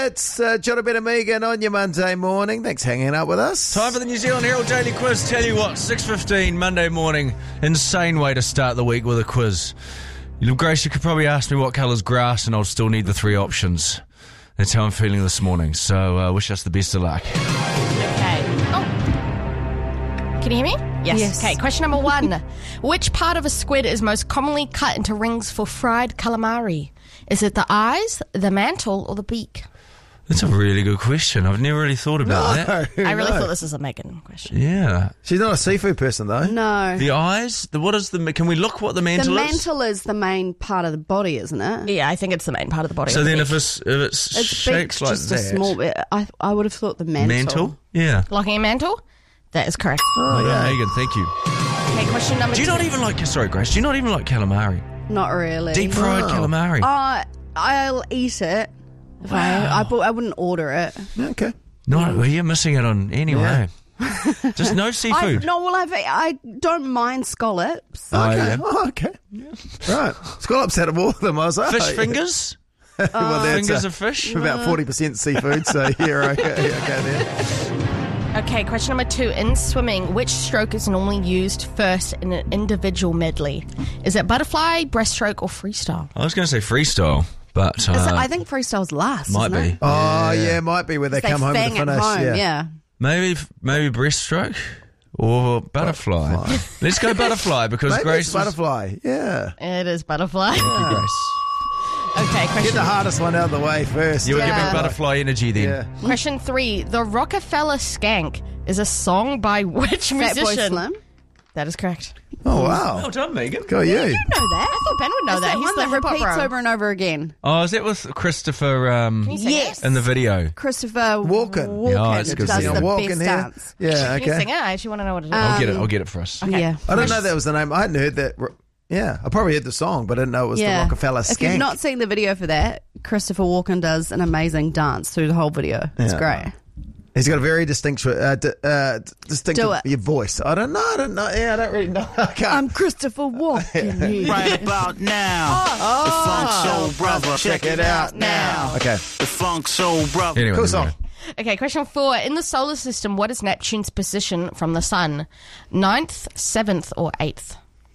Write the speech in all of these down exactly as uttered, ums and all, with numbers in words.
It's uh, Jonathan and Megan on your Monday morning. Thanks for hanging out with us. Time for the New Zealand Herald Daily Quiz. Tell you what, six fifteen Monday morning. Insane way to start the week with a quiz. Grace, you could probably ask me what colour's grass and I'll still need the three options. That's how I'm feeling this morning. So uh, wish us the best of luck. Okay. Oh. Can you hear me? Yes. Yes. Okay, question number one. Which part of a squid is most commonly cut into rings for fried calamari? Is it the eyes, the mantle, or the beak? That's a really good question. I've never really thought about that. I really no. thought this was a Megan question. Yeah. She's not a seafood person, though. No. The eyes? The, what is the... Can we look what the The mantle is? mantle is the main part of the body, isn't it? Yeah, I think it's the main part of the body. So of the then beak. if it's, if it's, It's shaped big, like just that... a small bit. I, I would have thought the mantle. Mantle? Yeah. Locking a mantle? That is correct. Oh, yeah. Megan, thank you. Okay, question number Do you two. not even like... Sorry, Grace. Do you not even like calamari? Not really. Deep fried Wow. calamari. Uh, I'll eat it. If I, I, bu- I wouldn't order it. Okay. No, well, you're missing it on anyway. Just no I, seafood. no, well, I've, I don't mind scallops. Oh, okay. yeah. Oh, okay. Right. Scallops out of all of them. I was like, Fish oh, yeah. fingers? well, that's Fingers uh, of fish? about forty percent seafood, so yeah, okay, yeah, okay there. Okay, question number two. In swimming, which stroke is normally used first in an individual medley? Is it butterfly, breaststroke, or freestyle? I was going to say freestyle, but... Is it- Uh, I think freestyle's last. might isn't be. it? Oh, yeah, it might be where they, They come home to fang the at finish. home, yeah. yeah. Maybe maybe breaststroke or butterfly. Butterfly. Let's go butterfly because Maybe Grace it's was- butterfly, yeah. It is butterfly. Grace. Okay, Get question, the hardest one out of the way first. You were Yeah. giving butterfly energy then. Yeah. question three. The Rockefeller Skank is a song by which Fat Boy musician? Slim. That is correct. Oh, wow. Well done, Megan. Go you. Know that? I thought Ben would know It's that. that He's one the that hip hop repeats bro. over and over again. Oh, is that with Christopher um, Can you sing Yes. it? in the video? Christopher Walken. Walken Yeah, it's good does singing. the Walken best here. dance. Yeah, Can you okay. sing it? I actually want to know what it is. I'll get it. Um, I'll get it for us. Okay. Yeah. I don't know that was the name. I hadn't heard that. Yeah, I probably heard the song, but I didn't know it was Yeah. the Rockefeller If Skank. you've not seen the video for that, Christopher Walken does an amazing dance through the whole video. It's Yeah. great. He's got a very distinct, uh, d- uh, distinctive Do it. your voice. I don't know. I don't know. Yeah, I don't really know. I can't. I'm Christopher Walken. Right about now, Oh. the Funk Soul Brother. Check it out now. Okay, The Funk Soul Brother. Anyway, cool there we song. go. Okay, question four. In the solar system, what is Neptune's position from the sun? Ninth, seventh, or eighth?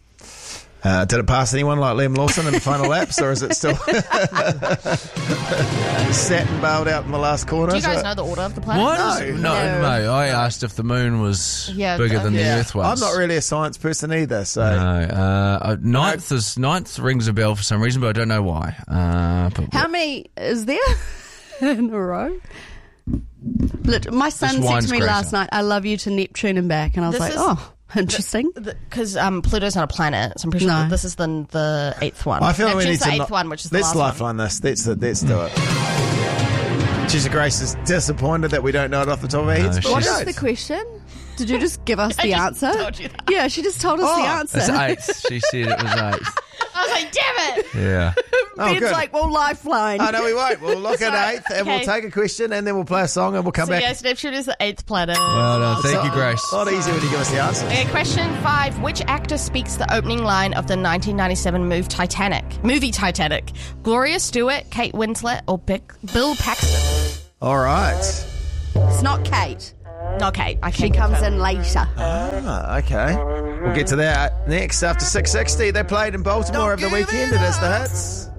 Uh, did it pass anyone like Liam Lawson in the final laps, or is it still sat and bailed out in the last corner? Do you guys So- know the order of the planets? What? No. is- no, No. no, I asked if the moon was Yeah, bigger uh, than Yeah. the Earth was. I'm not really a science person either, so No, uh, uh, ninth is ninth rings a bell for some reason, but I don't know why. Uh, but How many is there in a row? Lit- My son said one's to me greater. last night, I love you to Neptune and back. And I was This like, is- oh, interesting. Because um, Pluto's not a planet, so I'm pretty sure No. that this is the, the eighth one. I feel like we need Neptune's to the eighth not- one, which is the let's last one. lifeline this. Let's let's do it. She's Grace is disappointed that we don't know it off the top of our heads. No, but What we is don't. the question? Did you just give us I the just answer? told you that. Yeah, she just told us Oh, the it's it's answer. eighth. She said it was eighth. I was like, damn it! Yeah. Oh, Ben's good. like, well, lifeline. Oh, no, we won't. We'll look at Sorry. eighth and Okay. we'll take a question and then we'll play a song and we'll come So back. yes, Neptune is the eighth planet. Well done. Thank So- you, Grace. A lot easier when you give us the answer. Okay, question five. Which actor speaks the opening line of the nineteen ninety-seven move Titanic? Movie Titanic. Gloria Stewart, Kate Winslet, or Bic- Bill Paxton? All right. It's not Kate. No, Kate. I She can't comes confirm. in later. Ah, okay. We'll get to that next after six sixty. They played in Baltimore over the weekend. It is the hits.